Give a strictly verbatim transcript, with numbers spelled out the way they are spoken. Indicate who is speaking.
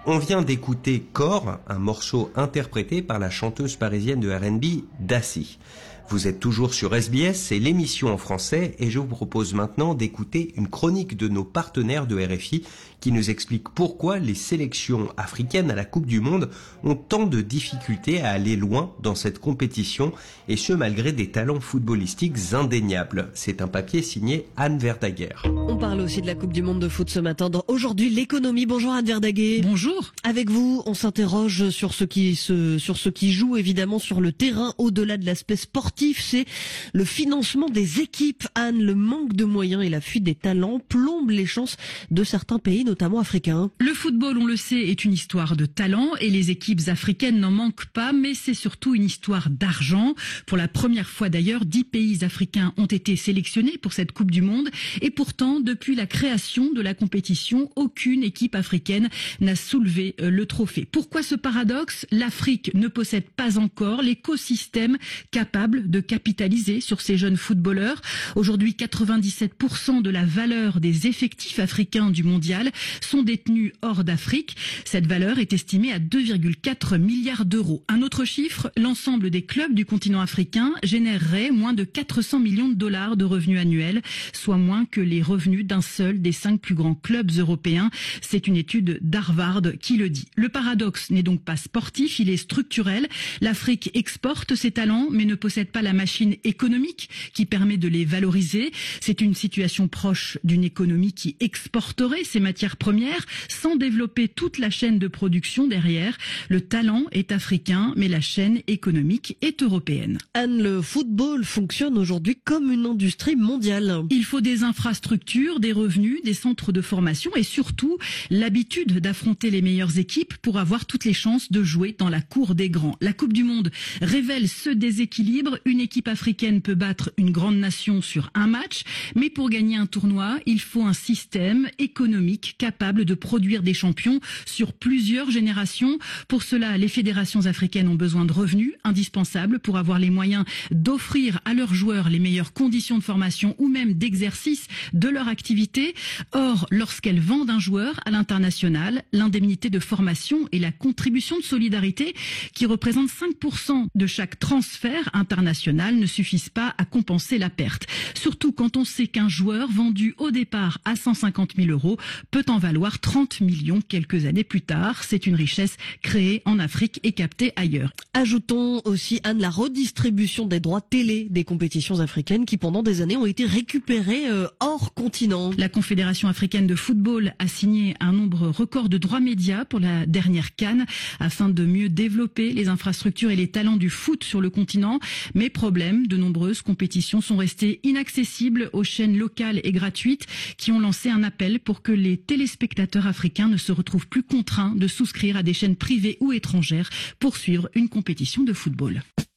Speaker 1: On vient d'écouter Core, un morceau interprété par la chanteuse parisienne de R and B, Dassi. Vous êtes toujours sur S B S, c'est l'émission en français et je vous propose maintenant d'écouter une chronique de nos partenaires de R F I qui nous explique pourquoi les sélections africaines à la Coupe du Monde ont tant de difficultés à aller loin dans cette compétition et ce malgré des talents footballistiques indéniables. C'est un papier signé Anne Verdaguer.
Speaker 2: On parle aussi de la Coupe du Monde de foot ce matin dans Aujourd'hui l'économie. Bonjour Anne Verdaguer.
Speaker 3: Bonjour.
Speaker 2: Avec vous, on s'interroge sur ce qui se, sur ce qui joue évidemment sur le terrain au-delà de l'aspect sportif. C'est le financement des équipes. Anne, le manque de moyens et la fuite des talents plombent les chances de certains pays, notamment africains.
Speaker 3: Le football, on le sait, est une histoire de talent et les équipes africaines n'en manquent pas, mais c'est surtout une histoire d'argent. Pour la première fois d'ailleurs, dix pays africains ont été sélectionnés pour cette Coupe du Monde et pourtant, depuis la création de la compétition, aucune équipe africaine n'a soulevé le trophée. Pourquoi ce paradoxe ? L'Afrique ne possède pas encore l'écosystème capable de capitaliser sur ces jeunes footballeurs. Aujourd'hui, quatre-vingt-dix-sept pour cent de la valeur des effectifs africains du mondial sont détenus hors d'Afrique. Cette valeur est estimée à deux virgule quatre milliards d'euros. Un autre chiffre, l'ensemble des clubs du continent africain générerait moins de quatre cents millions de dollars de revenus annuels, soit moins que les revenus d'un seul des cinq plus grands clubs européens. C'est une étude d'Harvard qui le dit. Le paradoxe n'est donc pas sportif, il est structurel. L'Afrique exporte ses talents, mais ne possède pas la machine économique qui permet de les valoriser. C'est une situation proche d'une économie qui exporterait ses matières premières sans développer toute la chaîne de production derrière. Le talent est africain, mais la chaîne économique est européenne.
Speaker 2: Anne, le football fonctionne aujourd'hui comme une industrie mondiale.
Speaker 3: Il faut des infrastructures, des revenus, des centres de formation et surtout l'habitude d'affronter les meilleures équipes pour avoir toutes les chances de jouer dans la cour des grands. La Coupe du Monde révèle ce déséquilibre. Une équipe africaine peut battre une grande nation sur un match, mais pour gagner un tournoi, il faut un système économique capable de produire des champions sur plusieurs générations. Pour cela, les fédérations africaines ont besoin de revenus indispensables pour avoir les moyens d'offrir à leurs joueurs les meilleures conditions de formation ou même d'exercice de leur activité. Or, lorsqu'elles vendent un joueur à l'international, l'indemnité de formation et la contribution de solidarité qui représente cinq pour cent de chaque transfert international ne suffisent pas à compenser la perte. Surtout quand on sait qu'un joueur vendu au départ à cent cinquante mille euros peut en valoir trente millions quelques années plus tard. C'est une richesse créée en Afrique et captée ailleurs.
Speaker 2: Ajoutons aussi, Anne, la redistribution des droits télé des compétitions africaines qui pendant des années ont été récupérés euh, hors continent.
Speaker 3: La Confédération africaine de football a signé un nombre record de droits médias pour la dernière CAN afin de mieux développer les infrastructures et les talents du foot sur le continent. Mais problème, de nombreuses compétitions sont restées inaccessibles aux chaînes locales et gratuites qui ont lancé un appel pour que les téléspectateurs africains ne se retrouvent plus contraints de souscrire à des chaînes privées ou étrangères pour suivre une compétition de football.